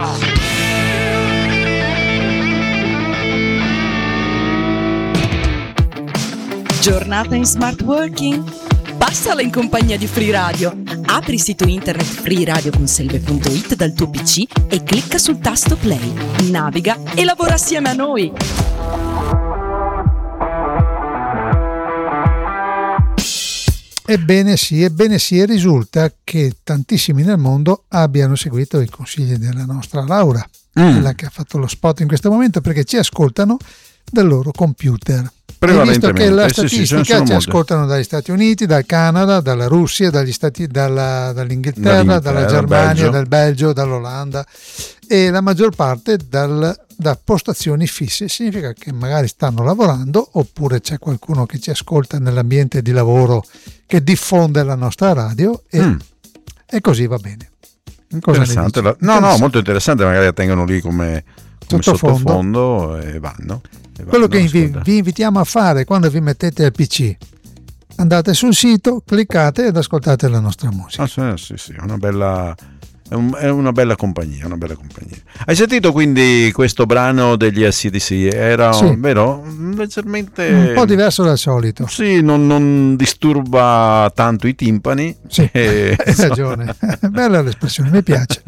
Giornata in smart working? Passala in compagnia di Free Radio. Apri il sito internet freeradioconselve.it dal tuo PC e clicca sul tasto play. Naviga e lavora assieme a noi. Ebbene sì, e risulta che tantissimi nel mondo abbiano seguito i consigli della nostra Laura, quella che ha fatto lo spot in questo momento, perché ci ascoltano dal loro computer. E visto che la statistica ci ascoltano dagli Stati Uniti, dal Canada, dalla Russia, dall'Inghilterra, dalla Germania, dal Belgio, dall'Olanda, e la maggior parte da postazioni fisse. Significa che magari stanno lavorando, oppure c'è qualcuno che ci ascolta nell'ambiente di lavoro che diffonde la nostra radio, e così va bene. Interessante. Molto interessante, magari la tengono lì come sottofondo e vanno. Quello che vi invitiamo a fare quando vi mettete al PC: andate sul sito, cliccate ed ascoltate la nostra musica. Sì, è una bella compagnia, Hai sentito quindi questo brano degli AC/DC? Era vero? Leggermente un po' diverso dal solito. Sì, non disturba tanto i timpani. Sì, hai ragione. Bella l'espressione, mi piace.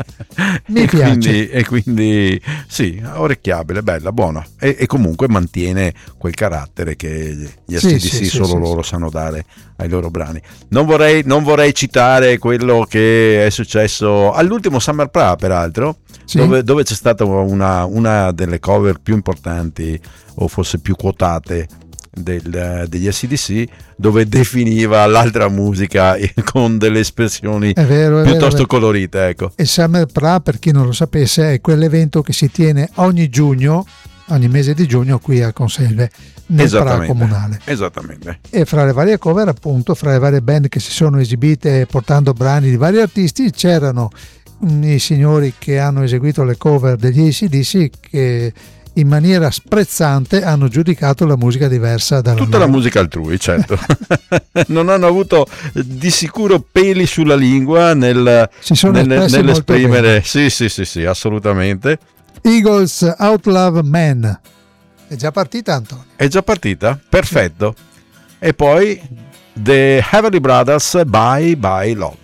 Quindi sì, orecchiabile, bella, buona. E comunque mantiene quel carattere che gli AC/DC loro sanno dare ai loro brani. Non vorrei citare quello che è successo all'ultimo Summer Pra, peraltro, dove c'è stata una delle cover più importanti, o forse più quotate, degli AC/DC, dove definiva l'altra musica con delle espressioni piuttosto colorite, ecco. E Summer Pra, per chi non lo sapesse, è quell'evento che si tiene ogni mese di giugno qui a Conselve, nel Pra comunale. Esattamente. E fra le varie cover, appunto, fra le varie band che si sono esibite portando brani di vari artisti, c'erano i signori che hanno eseguito le cover degli AC/DC, che in maniera sprezzante hanno giudicato la musica diversa dalla tutta la musica altrui, certo. Non hanno avuto di sicuro peli sulla lingua nell'esprimere. Sì, assolutamente. Eagles Outlaw Man. È già partita, Antonio? È già partita? Perfetto. E poi The Heavenly Brothers, Bye Bye Love.